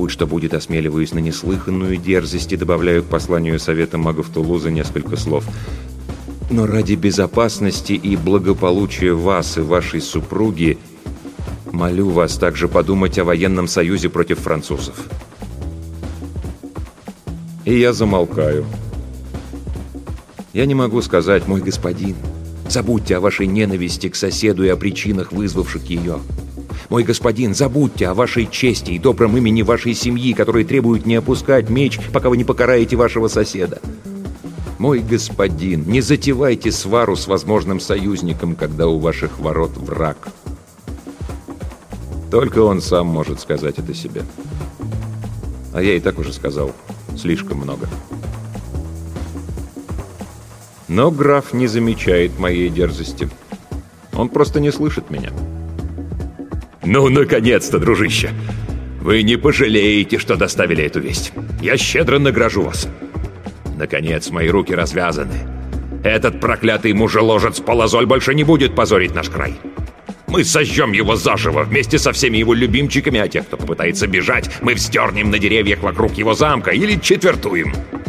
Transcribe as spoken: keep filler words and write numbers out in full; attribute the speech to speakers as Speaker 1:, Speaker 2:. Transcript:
Speaker 1: будь что будет, осмеливаюсь на неслыханную дерзость и добавляю к посланию Совета магов Тулузы несколько слов. Но ради безопасности и благополучия вас и вашей супруги молю вас также подумать о военном союзе против французов. И я замолкаю. Я не могу сказать: мой господин, забудьте о вашей ненависти к соседу и о причинах, вызвавших ее. Мой господин, забудьте о вашей чести и добром имени вашей семьи, которые требуют не опускать меч, пока вы не покараете вашего соседа. Мой господин, не затевайте свару с возможным союзником, когда у ваших ворот враг. Только он сам может сказать это себе. А я и так уже сказал слишком много. Но граф не замечает моей дерзости. Он просто не слышит меня.
Speaker 2: «Ну, наконец-то, дружище! Вы не пожалеете, что доставили эту весть. Я щедро награжу вас. Наконец, мои руки развязаны. Этот проклятый мужеложец Полозоль больше не будет позорить наш край. Мы сожжем его заживо вместе со всеми его любимчиками, а тех, кто попытается бежать, мы вздернем на деревьях вокруг его замка или четвертуем.